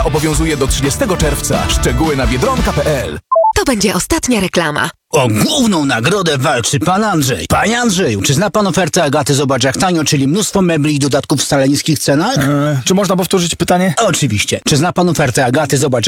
Obowiązuje do 30 czerwca. Szczegóły na biedronka.pl. To będzie ostatnia reklama. O główną nagrodę walczy pan Andrzej. Panie Andrzeju, czy zna pan ofertę Agaty Zobacz jak tanio, czyli mnóstwo mebli i dodatków w wcale niskich cenach? Czy można powtórzyć pytanie? Oczywiście. Czy zna pan ofertę Agaty Zobacz